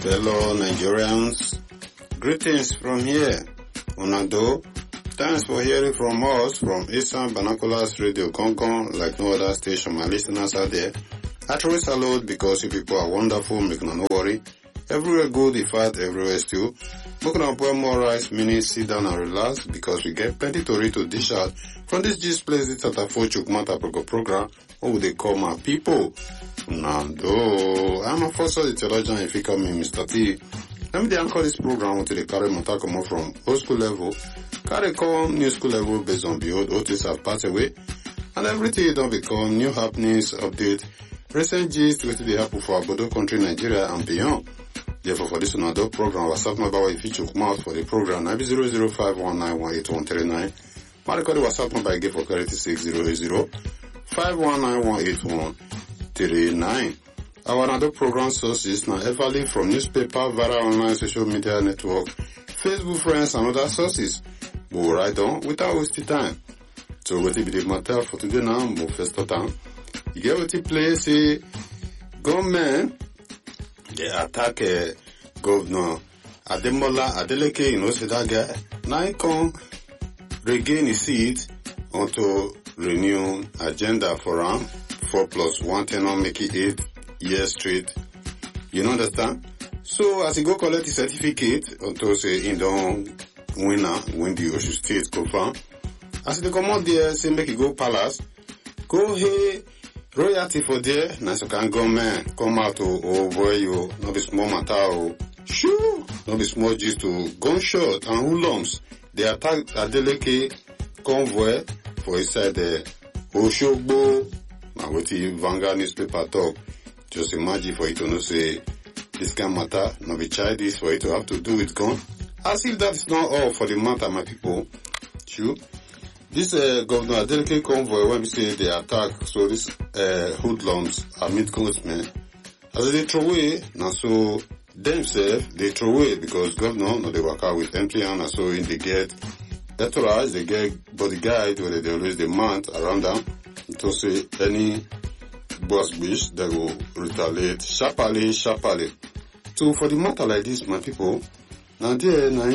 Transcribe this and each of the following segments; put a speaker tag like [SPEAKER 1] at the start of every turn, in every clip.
[SPEAKER 1] Fellow Nigerians, greetings from here. Unado, thanks for hearing from us from Eastern Binoculars Radio Concon, like no other station. My listeners out there, I truly salute because you people are wonderful, make no worry. Everywhere good, in fact, everywhere still. Looking up more rice, meaning sit down and relax because we get plenty to read to dish out from this gist place, this Tatafo Chukmata program. What would they call my people? Nando, I'm a first of the theologian if you call me Mr. T. Let me anchor this program until they carry Montakomo from old school level, carry come new school level based on the old Otis have passed away, and everything don't become new happenings, update, recent gist, what they happen for Abodo country, Nigeria and beyond. Therefore, for this another program, WhatsApp number if you took mouth for the program, 00519181139. My record WhatsApp number I gave for clarity 6080-5191839. Our another program sources now heavily from newspaper, via online social media network, Facebook friends and other sources. We'll write on without wasting time. So what it be the matter for today now, move first time. You get what it play, say, government, they attack Governor Ademola Adeleke, you know, say that guy, now he come regain his seat onto renew agenda for him, 4+1 tenure, make it 8 years straight. You know understand? So as he go collect his certificate, until say he don't win the Osun State confirm. As he come out there, say make he go palace, go hey, royalty for there, now so can government come out oh boy you, not be small matter oh. Sure, not be small gist to gunshot and hoodlums. They attack Adeleke convoy for inside the Oshogbo. Now what the Vanguard newspaper talk. Just imagine for it to know say this kind of matter, not be childish for it to have to do with gun. As if that is not all for the matter, my people. Sure. This Governor Adeleke convoy, when we say they attack, so this hoodlums are mid-coastmen. As they throw away, now so themselves, they throw away because governor, no, they work out with empty hand, and so in they get entourage, they get bodyguard, where they always demand around them, to say any boss bitch, they will retaliate sharply. So for the matter like this, my people, now there, now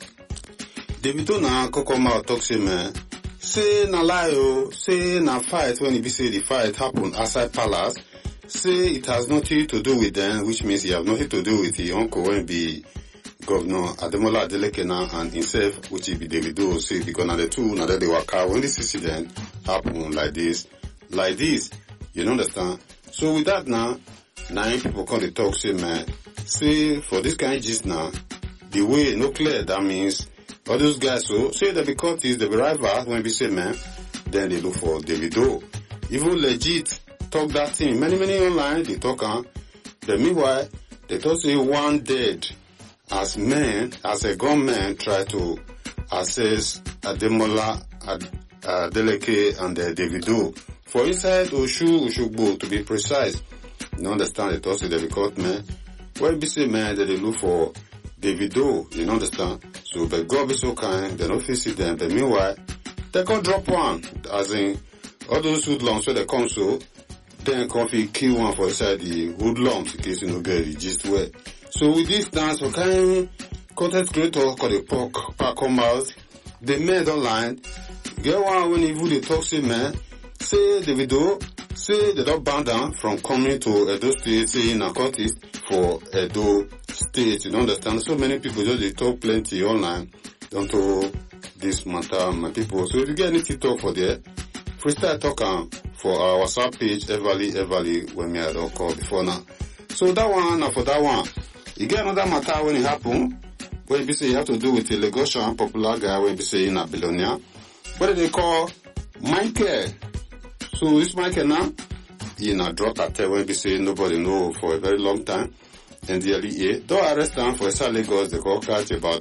[SPEAKER 1] Davido na come out talk say man, say na lie oh, say na fight when he be say the fight happen outside palace. Say it has nothing to do with them, which means he have nothing to do with the uncle when be Governor Ademola Adeleke now and himself, which he be Davido. Say because now the two, now that they work out when this incident happen like this, you understand? So with that now, 9 people come to talk say man, say for this kind of gist now, the way no clear, that means all those guys so say they be caught is they be rival when we say man, then they look for Davido. Even legit talk that thing. Many online they talk but meanwhile they talk say one dead as men, as a gunman try to assess Ademola Adeleke and Davido. For inside Oshogbo to be precise. You understand they talk say they be caught man. When we say man they look for Davido, you understand? So but God be so kind, they don't see them, but meanwhile they can drop one, as in all those hoodlums where they come so then coffee kill one for inside the hoodlums in case you no get the gist well. So with this dance, for kind content creator called the park come out, the men online, get one when even they talk say man, say Davido, say they don't ban down from coming to Edo State, say in a contest for Edo State, you understand? So many people just they talk plenty online, don't know this matter, my people. So if you get any TikTok for there, freestyle talk for our WhatsApp page, Everly, when me I don't call before now. So that one, now for that one, you get another matter when it happen, when you say you have to do with a Lagosian popular guy, when you say in a billionaire, what do they call Michael? So this Michael now, he na drop at when you say nobody know for a very long time, and the LEA, though arrest him for South Lagos, they call catch about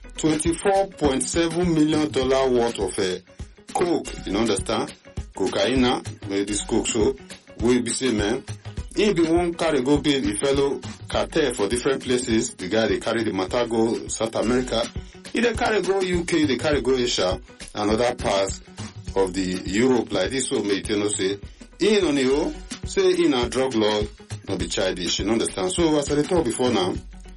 [SPEAKER 1] $24.7 million worth of coke, you understand? Cocaine, where this coke, so we be say man, he be one carry go pay the fellow cartel for different places. The guy they carry the matter go South America, he they carry go UK, they carry go Asia, and other parts of the Europe like this. So may you know say, in on you say in a drug lord, not be childish, you understand? So as I told before now,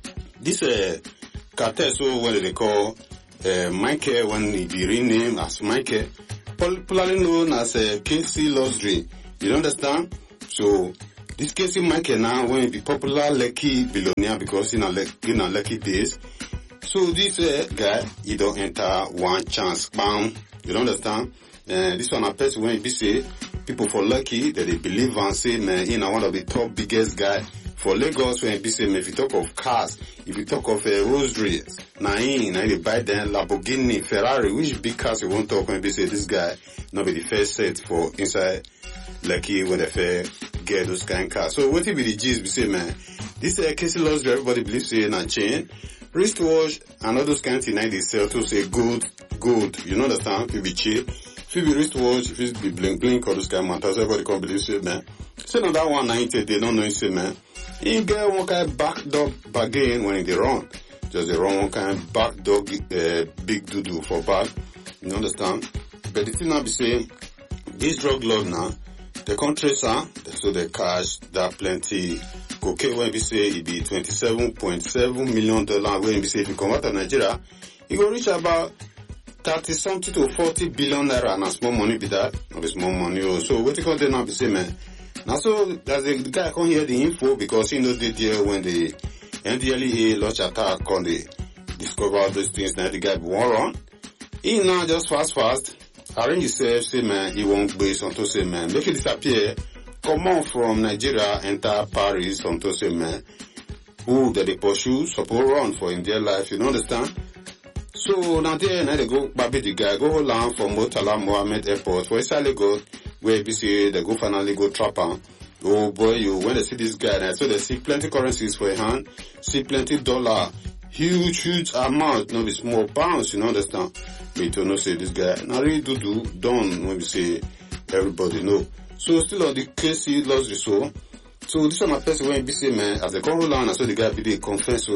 [SPEAKER 1] this cartel, so what they call Michael, when he be renamed as Michael, popularly known as Casey Luxury. You understand? So this Casey Michael now when he be popular lucky billionaire because in a lucky days. So this guy, he don't enter one chance, bam. You understand? This one a person when he be say people for lucky that they believe and say man, you know, one of the top biggest guy for Lagos when he be say man, if you talk of cars, if you talk of Rosary, now they buy them Lamborghini, Ferrari, which big cars you won't talk when he say this guy not be the first set for inside lucky when they get those kind of cars. So what if be the G's be say man, this Casey Luxury everybody believes say na chain. Wristwatch and all those kind of things they sell to say good, you know understand? If it be cheap, if it be wristwatch, if it be blink, all those kind of matters, everybody can believe say man. Say now that 190, they don't know say man. You get one kind of backdoor bargain when they run. Just they run one kind of backdoor big doo-doo for back. You understand? But the thing now be saying, this drug lord now, the countries are, so they cash that plenty cocaine when we say it be $27.7 million when we say if you convert to Nigeria, it will reach about 30 something to 40 billion naira and small money be that, not be small money. So what you call them now be say man. Now so that the guy can't hear the info because he know the deal when the NDLEA launch attack on the discover all those things now the guy be one run. He now just fast arrange himself, say man, he won't base on to say man, make it disappear, come on from Nigeria, enter Paris on to say man, who that they pursue, support run for in their life, you know understand? So now there, now they go, baby the guy, go land from Murtala Mohammed Airport, for inside Lagos, where they say they go finally go trap him. Oh boy, when they see this guy, so they see plenty currencies for a hand, see plenty dollar, huge amount, not be small pounds, you know understand? Me to know say this guy, now really do done when we say everybody know. So still on the Casey Luxury so this one a person when be say man, as they come along, and so the guy be they confess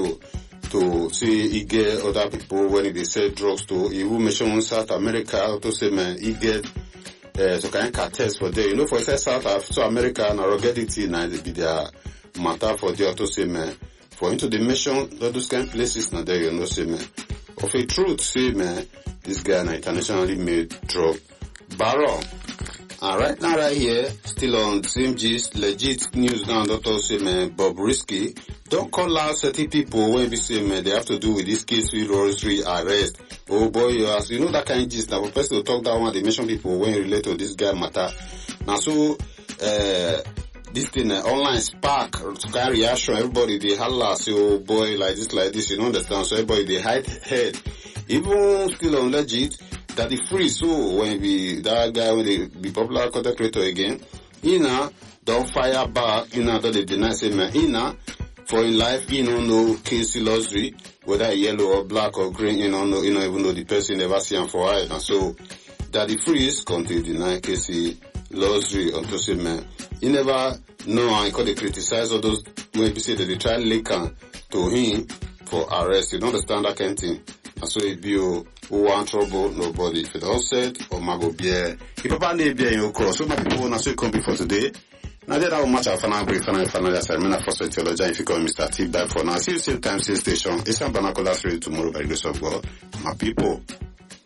[SPEAKER 1] to say he get other people when they sell drugs to, he will mention South America, to say man, he get so kind of cartels for there. You know, for South America and Rogadity now they be their matter for there to say man. For into the mission, all those kind of places now there you know say man. Of a truth say man, this guy an internationally made drug baron. And right now right here, still on the same gist, legit news now, Dr. say man, Bob Risky, don't call out certain people when we say man, they have to do with this case with Rosary arrest. Oh boy, you know that kind of gist. Now, for person to talk that one, they mention people when relate to this guy matter. Now, so, this thing, online spark, kind reaction, everybody, they holla, say, oh boy, like this, you know understand? So everybody, they hide head. Even still on legit, that the free, so when that guy, when they be popular content creator again, don't fire back, don't they deny, say, man, for in life, he don't know Casey Luxury, whether yellow or black or green, he don't know, even though the person never see him for it. And so, that the freeze continue to deny Casey Luxury unto say, man, he never know how he could criticize all those, when they say that they try link to him for arrest. You don't understand that kind of thing. And so it be who want trouble, nobody. If it all said, or mago beer, if papa name beer in your cross, so my people, now so it come before today. Now that I will match our final brief, final assignment for theology. If you call Mr. T, bye for now. See you same time, same station. It's a Banacolas Radio tomorrow by the grace of God. My people.